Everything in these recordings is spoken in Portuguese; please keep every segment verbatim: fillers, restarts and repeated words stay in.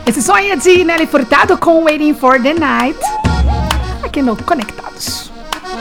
Esse som aí é de Nelly Furtado com Waiting for the Night. Aqui no Conectados.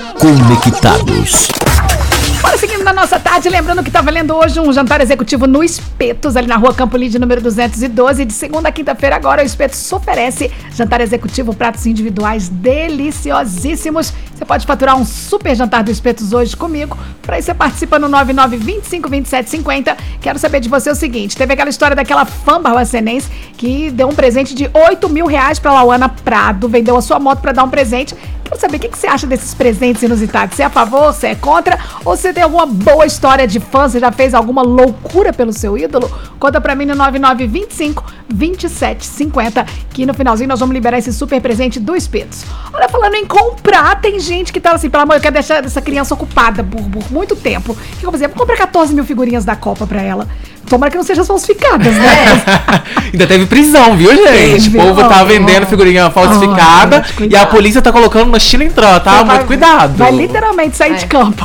Conectados. Bora seguindo na nossa tarde, lembrando que tá valendo hoje um jantar executivo no Espetos, ali na rua Campo Linde, número duzentos e doze. De segunda a quinta-feira agora, o Espetos oferece jantar executivo, pratos individuais deliciosíssimos. Você pode faturar um super jantar do Espetos hoje comigo. Pra isso você participa no nove nove dois cinco, dois sete cinco zero. Quero saber de você o seguinte, teve aquela história daquela fã barbacenense que deu um presente de oito mil reais pra Lauana Prado, vendeu a sua moto pra dar um presente. Quero saber o que, que você acha desses presentes inusitados. Você é a favor, você é contra? Ou você tem alguma boa história de fã? Você já fez alguma loucura pelo seu ídolo? Conta pra mim no nove nove dois cinco, dois sete cinco zero, que no finalzinho nós vamos liberar esse super presente do Espetos. Olha, falando em comprar, tem gente que tá assim, pelo amor, eu quero deixar essa criança ocupada por, por muito tempo. O que eu vou fazer? Vou comprar catorze mil figurinhas da Copa pra ela. Tomara que não sejam falsificadas, né? Ainda teve prisão, viu, gente? O povo tá vendendo figurinha falsificada oh, e a polícia tá colocando no Chilintró, tá? Muito cuidado. Vai literalmente sair é. de campo.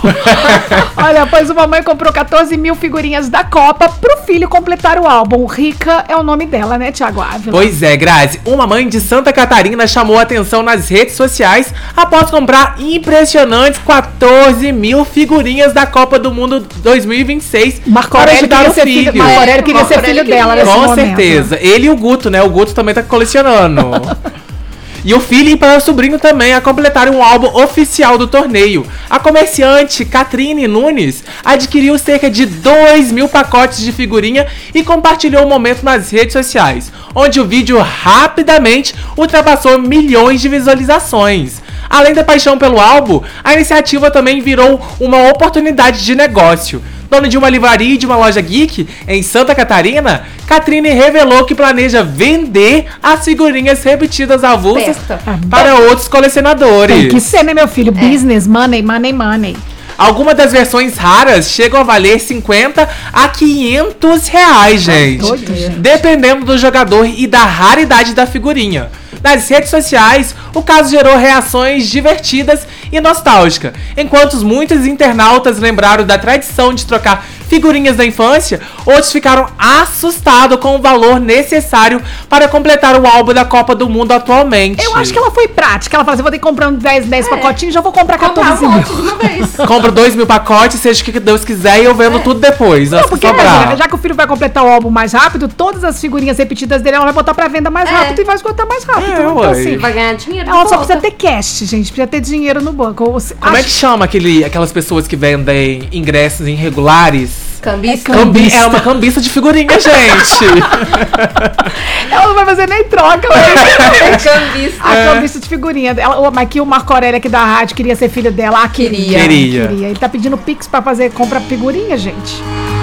Olha, pois uma mãe comprou catorze mil figurinhas da Copa pro filho completar o álbum. Rica é o nome dela, né, Thiago Ávila? Pois é, Grazi. Uma mãe de Santa Catarina chamou a atenção nas redes sociais após comprar impressionantes catorze mil figurinhas da Copa do Mundo dois mil e vinte e seis Marco para ajudar o filho. Marco Aurélio queria ser filho dela nesse momento. Com certeza. Ele e o Guto, né? O Guto também tá colecionando. E o filho e para o sobrinho também a completarem um álbum oficial do torneio. A comerciante Catrine Nunes adquiriu cerca de dois mil pacotes de figurinha e compartilhou o momento nas redes sociais, onde o vídeo rapidamente ultrapassou milhões de visualizações. Além da paixão pelo álbum, a iniciativa também virou uma oportunidade de negócio. Dona de uma livraria e de uma loja geek em Santa Catarina, Catrine revelou que planeja vender as figurinhas repetidas avulsas para outros colecionadores. Tem que ser, né, meu filho? É. Business, money, money, money. Algumas das versões raras chegam a valer cinquenta a quinhentos reais, gente. É doido, gente. Dependendo do jogador e da raridade da figurinha. Nas redes sociais, o caso gerou reações divertidas e nostálgicas. Enquanto muitos internautas lembraram da tradição de trocar figurinhas da infância, outros ficaram assustados com o valor necessário para completar o álbum da Copa do Mundo atualmente. Eu acho que ela foi prática. Ela falou assim, vou ter que comprar dez, dez é. pacotinhos, já vou comprar catorze mil. Compro dois mil pacotes, seja o que Deus quiser, e eu vendo é. tudo depois. Não, porque imagina, já que o filho vai completar o álbum mais rápido, todas as figurinhas repetidas dele ela vai botar pra venda mais é. rápido e vai esgotar mais rápido. É, então, assim, vai ganhar dinheiro. Ela só precisa ter cash, gente. Precisa ter dinheiro no banco. Como acho... é que chama aquele, aquelas pessoas que vendem ingressos irregulares? Cambista. É, cambista. É uma cambista de figurinha, gente. Ela não vai fazer nem troca. É cambista. A cambista de figurinha. Ela, mas que o Marco Aurélio aqui da rádio queria ser filho dela. Ah, queria. Queria. queria. Ele tá pedindo Pix pra fazer compra figurinha, gente.